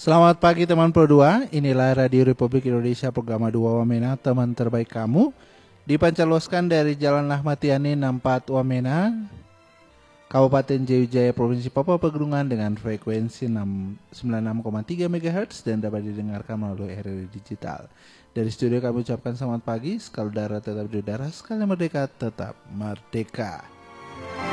Selamat pagi teman Pro 2, inilah Radio Republik Indonesia program 2 Wamena, teman terbaik kamu. Dipancarloskan dari Jalan Ahmad Yani 64 Wamena, Kabupaten Jayujaya, Provinsi Papua Pegunungan dengan frekuensi 96,3 MHz dan dapat didengarkan melalui RRI Digital. Dari studio kami ucapkan selamat pagi, skala udara tetap di udara, skala merdeka tetap merdeka.